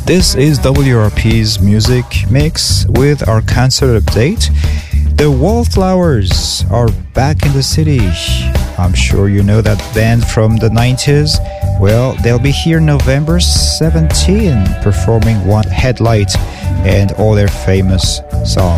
This is WRP's music mix with our concert update. The Wallflowers are back in the city. I'm sure you know that band from the 90s. Well, they'll be here November 17 performing One Headlight and all their famous songs.